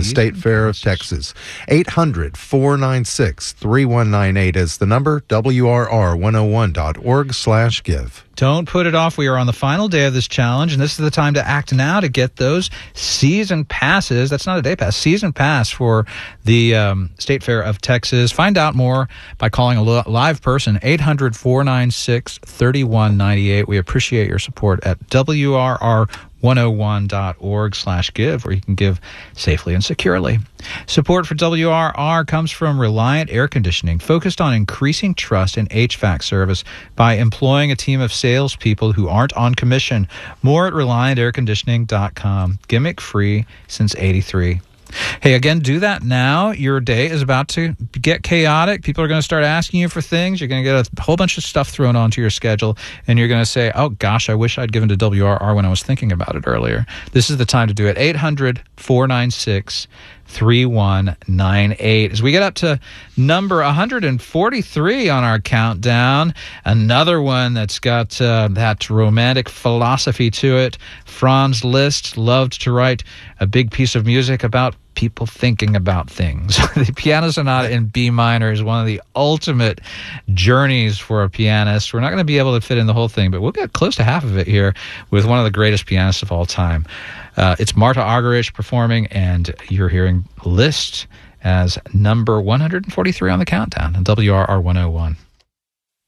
the State Fair of Texas. 800-496-3198 is the number. WRR101.org/give. Don't put it off. We are on the final day of this challenge, and this is the time to act now to get those season passes. That's not a day pass, season pass for the State Fair of Texas. Find out more by calling a live person, 800-496-3198. We appreciate your support at WRR101.org/give, where you can give safely and securely. Support for WRR comes from Reliant Air Conditioning, focused on increasing trust in HVAC service by employing a team of salespeople who aren't on commission. More at ReliantAirConditioning.com. Gimmick free since '83. Hey, again, do that now. Your day is about to get chaotic. People are going to start asking you for things. You're going to get a whole bunch of stuff thrown onto your schedule, and you're going to say, oh, gosh, I wish I'd given to WRR when I was thinking about it earlier. This is the time to do it. 800-496-3198. As we get up to number 143 on our countdown, another one that's got that romantic philosophy to it. Franz Liszt loved to write a big piece of music about people thinking about things. The Piano Sonata in B minor is one of the ultimate journeys for a pianist. We're not going to be able to fit in the whole thing, but we'll get close to half of it here with one of the greatest pianists of all time. It's Marta Argerich performing, and you're hearing Liszt as number 143 on the countdown on WRR 101.